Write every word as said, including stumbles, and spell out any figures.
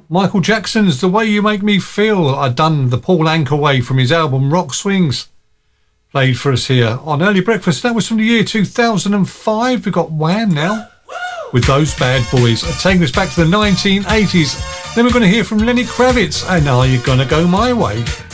Michael Jackson's The Way You Make Me Feel. I'd done the Paul Anka way from his album Rock Swings. Played for us here on Early Breakfast. That was from the year two thousand five. We've got Wham now with Those Bad Boys. Taking us back to the nineteen eighties. Then we're going to hear from Lenny Kravitz and Are You Gonna Go My Way?